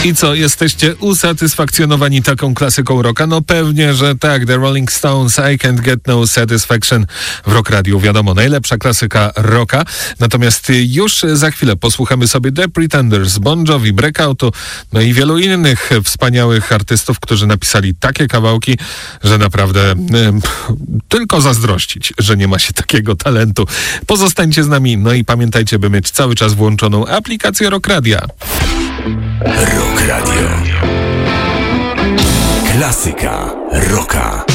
I co, jesteście usatysfakcjonowani taką klasyką rocka? No pewnie, że tak. The Rolling Stones, I Can't Get No Satisfaction w Rock Radio. Wiadomo, najlepsza klasyka rocka. Natomiast już za chwilę posłuchamy sobie The Pretenders, Bon Jovi, Breakoutu, no i wielu innych wspaniałych artystów, którzy napisali takie kawałki, że naprawdę tylko zazdrościć, że nie ma się takiego talentu. Pozostańcie z nami, no i pamiętajcie, by mieć cały czas włączoną aplikację Rock Radia. Rock Radio. Klasyka rocka.